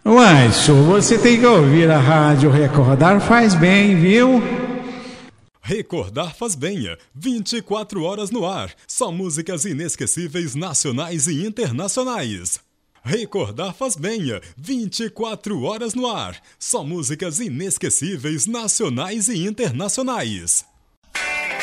Márcio, você tem que ouvir a rádio Recordar faz bem, viu? Recordar faz bem, 24 horas no ar, só músicas inesquecíveis nacionais e internacionais. Recordar faz bem, 24 horas no ar, só músicas inesquecíveis nacionais e internacionais.